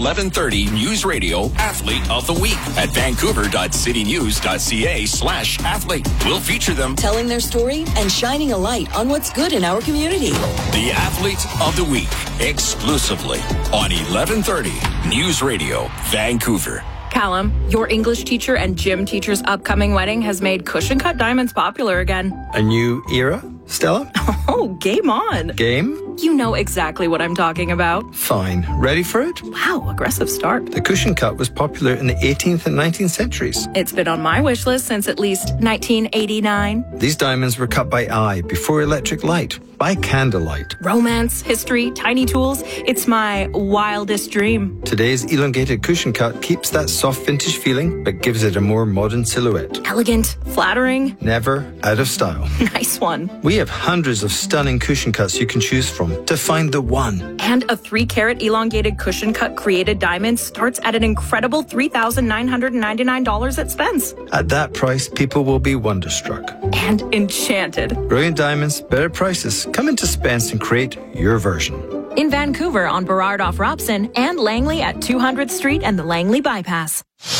11:30 News Radio Athlete of the Week at vancouver.citynews.ca/athlete. We'll feature them telling their story and shining a light on what's good in our community. The Athlete of the Week, exclusively on 11:30 News Radio Vancouver. Callum, your English teacher and gym teacher's upcoming wedding has made cushion cut diamonds popular again. A new era, Stella? Oh, game on. Game? You know exactly what I'm talking about. Fine. Ready for it? Wow, aggressive start. The cushion cut was popular in the 18th and 19th centuries. It's been on my wish list since at least 1989. These diamonds were cut by eye before electric light, by candlelight. Romance, history, tiny tools. It's my wildest dream. Today's elongated cushion cut keeps that soft vintage feeling, but gives it a more modern silhouette. Elegant, flattering. Never out of style. Nice one. We have hundreds of stunning cushion cuts you can choose from to find the one. And a 3-carat elongated cushion cut created diamond starts at an incredible $3,999 at Spence. At that price, people will be wonderstruck. And enchanted. Brilliant diamonds, better prices. Come into Spence and create your version. In Vancouver on Burrard off Robson and Langley at 200th Street and the Langley Bypass.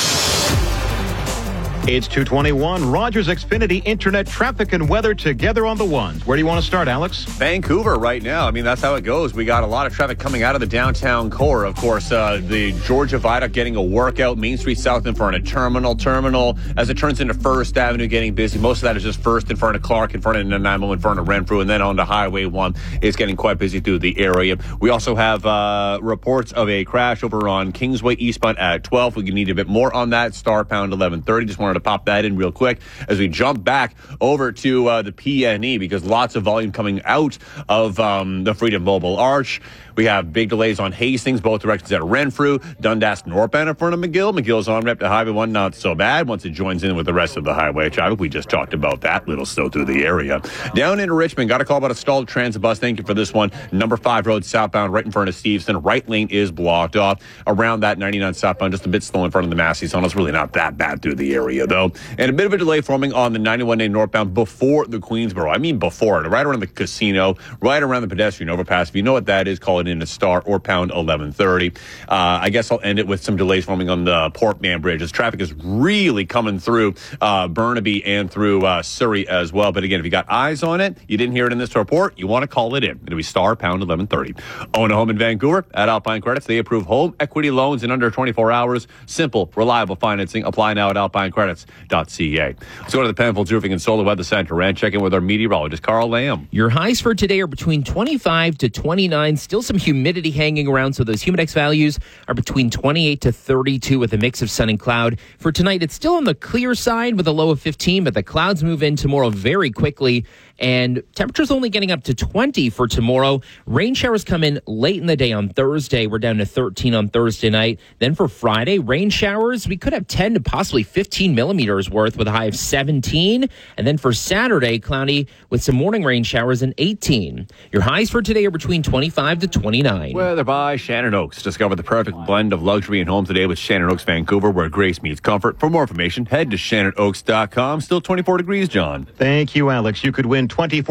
It's 2:21. Rogers Xfinity Internet traffic and weather together on the ones. Where do you want to start, Alex? Vancouver right now. I mean, that's how it goes. We got a lot of traffic coming out of the downtown core. Of course, the Georgia Viaduct getting a workout. Main Street South in front of Terminal. As it turns into First Avenue getting busy. Most of that is just First in front of Clark, in front of Nanaimo, in front of Renfrew, and then on to Highway 1. It's getting quite busy through the area. We also have reports of a crash over on Kingsway eastbound at 12. We need a bit more on that. Star pound 1130. Just wanted to pop that in real quick as we jump back over to the PNE because lots of volume coming out of the Freedom Mobile Arch. We have big delays on Hastings, both directions at Renfrew. Dundas northbound in front of McGill. McGill's on rep to Highway 1, not so bad. Once it joins in with the rest of the highway traffic, we just talked about that. Little slow through the area. Down in Richmond, got a call about a stalled transit bus. Thank you for this one. Number 5 road southbound, right in front of Stevenson. Right lane is blocked off. Around that 99 southbound, just a bit slow in front of the Massey Zone. It's really not that bad through the area, though. And a bit of a delay forming on the 91A northbound before the Queensboro. I mean before it, right around the casino, right around the pedestrian overpass. If you know what that is, call it in a star or pound 1130. I guess I'll end it with some delays forming on the Portman Bridge as traffic is really coming through Burnaby and through Surrey as well. But again, if you got eyes on it, you didn't hear it in this report, you want to call it in. It'll be star pound 1130. Own a home in Vancouver at Alpine Credits. They approve home equity loans in under 24 hours. Simple, reliable financing. Apply now at alpinecredits.ca. Let's go to the Penfolds Roofing and Solar Weather Center and check in with our meteorologist, Carl Lamb. Your highs for today are between 25 to 29. Still some humidity hanging around, so those humidex values are between 28 to 32 with a mix of sun and cloud. For tonight, it's still on the clear side with a low of 15, but the clouds move in tomorrow very quickly, and temperatures only getting up to 20 for tomorrow. Rain showers come in late in the day on Thursday. We're down to 13 on Thursday night. Then for Friday, rain showers, we could have 10 to possibly 15 millimeters worth with a high of 17. And then for Saturday, cloudy with some morning rain showers and 18. Your highs for today are between 25 to 29. Weather by Shannon Oaks. Discover the perfect blend of luxury and home today with Shannon Oaks Vancouver, where grace meets comfort. For more information, head to ShannonOaks.com. Still 24 degrees, John. Thank you, Alex. You could win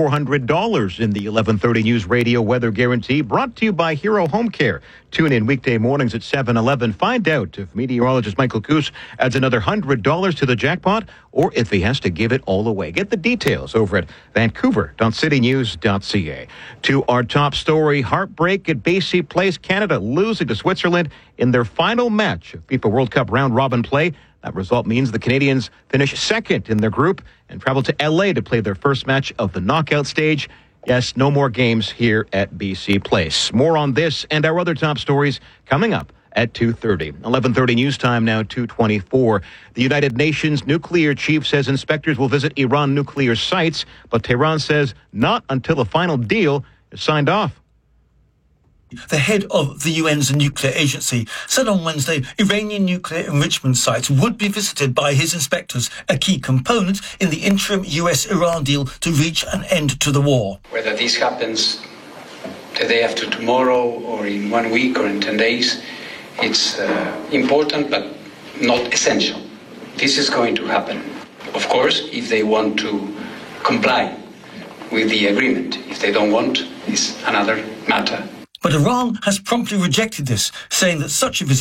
$2,400 in the 1130 News Radio Weather Guarantee, brought to you by Hero Home Care. Tune in weekday mornings at 7:11. Find out if meteorologist Michael Coos adds another $100 to the jackpot or if he has to give it all away. Get the details over at vancouver.citynews.ca. To our top story, heartbreak at BC Place, Canada losing to Switzerland in their final match of FIFA World Cup round-robin play. That result means the Canadians finish second in their group and travel to LA to play their first match of the knockout stage. Yes, no more games here at BC Place. More on this and our other top stories coming up at 2:30. 11:30 news time now, 2:24. The United Nations nuclear chief says inspectors will visit Iran nuclear sites, but Tehran says not until a final deal is signed off. The head of the UN's nuclear agency said on Wednesday Iranian nuclear enrichment sites would be visited by his inspectors, a key component in the interim US-Iran deal to reach an end to the war. Whether this happens the day after tomorrow or in 1 week or in 10 days, it's important but not essential. This is going to happen. Of course, if they want to comply with the agreement. If they don't want, it's another matter. But Iran has promptly rejected this, saying that such a visit